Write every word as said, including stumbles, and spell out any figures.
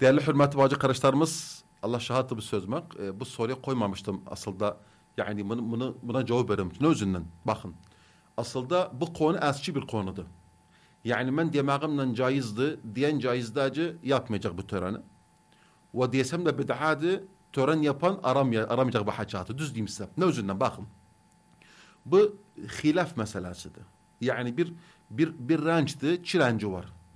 Değerli hürmetli bacı kardeşlerimiz, Allah şahitli bir sözmek. E, bu soruyu koymamıştım aslında. Yani bunu, bunu, buna cevap veririm. Ne özünden? Bakın. Aslında bu konu eski bir konudu. Yani ben demağımla caizdi, diyen caizdi yapmayacak bu töreni. Ve diyesem de bid'adı, tören yapan aramay aramayacak bu hacatı. Düz diyeyim size. Ne özünden? Bakın. Bu hilaf meselesidir. Yani bir bir bir rençti, çi renci var.